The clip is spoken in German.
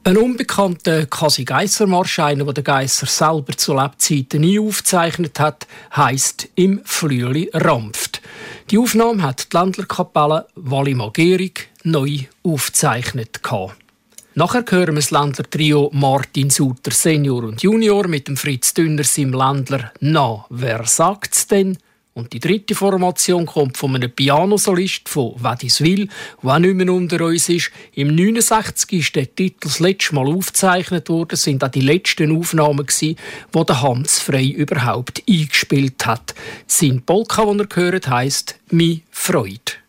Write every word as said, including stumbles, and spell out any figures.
Ein unbekannter Kasi-Geisser-Marsch, einer, der Geisser selber zu Lebzeiten nie aufgezeichnet hat, heisst «Im Flüeli rampft». Die Aufnahme hat die Ländlerkapelle Walli Magierig neu aufgezeichnet. Nachher hören wir das Ländler-Trio Martin Suter Senior und Junior mit dem Fritz Dünner seinem Ländler «Na, wer sagt's denn?» Und die dritte Formation kommt von einem Pianosolist von Wädiswil, der auch nicht mehr unter uns ist. Im neunundsechzig ist der Titel das letzte Mal aufgezeichnet worden. Das sind auch die letzten Aufnahmen, die der Hans Frey überhaupt eingespielt hat. Sein Polka, den er gehört, heisst «Mi Freude».